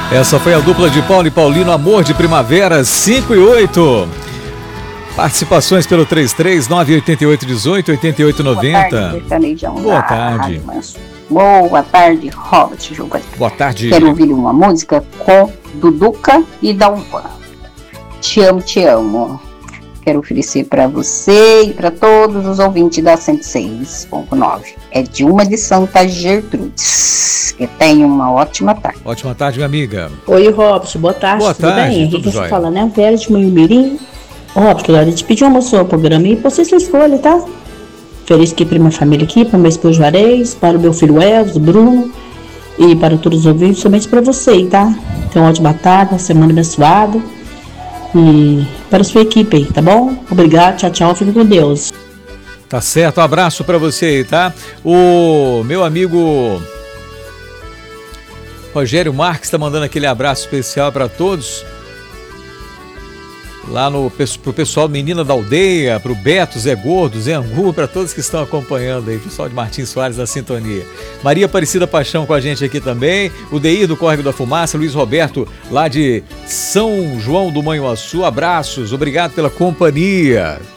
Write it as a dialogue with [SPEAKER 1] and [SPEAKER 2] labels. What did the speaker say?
[SPEAKER 1] Essa foi a dupla de Paulo e Paulino, Amor de Primavera, 5 e 8. Participações pelo 33-988-18-88-90.
[SPEAKER 2] Boa tarde. Boa tarde, Robert Gilberto.
[SPEAKER 1] Boa tarde.
[SPEAKER 2] Quero ouvir uma música com Duduca e Dalvan. Te amo, te amo. Quero oferecer para você e para todos os ouvintes da 106.9. É Dilma de Santa Gertrudes. Que tenham uma ótima tarde.
[SPEAKER 1] Ótima tarde, minha amiga.
[SPEAKER 3] Oi, Robson. Boa tarde.
[SPEAKER 1] Boa
[SPEAKER 3] tudo
[SPEAKER 1] tarde,
[SPEAKER 3] bem?
[SPEAKER 1] tudo
[SPEAKER 3] Aqui
[SPEAKER 1] jóia.
[SPEAKER 3] fala, né? Vera de Manhumirim. Robson, a gente pediu uma sua programa e você sua escolha, tá? Feliz aqui para minha família aqui, para meu esposo Juarez, para o meu filho Elvis, Bruno e para todos os ouvintes, somente para você, tá? Então, uma ótima tarde, uma semana abençoada. E para a sua equipe aí, tá bom? Obrigado, tchau, tchau, fique com Deus.
[SPEAKER 1] Tá certo, um abraço pra você aí, tá? O meu amigo Rogério Marques tá mandando aquele abraço especial pra todos. Lá pro pessoal Menina da Aldeia, pro Beto, Zé Gordo, Zé Angu, para todos que estão acompanhando aí, pessoal de Martins Soares da Sintonia. Maria Aparecida Paixão com a gente aqui também, o Deir do Córrego da Fumaça, Luiz Roberto lá de São João do Manhuaçu, abraços, obrigado pela companhia.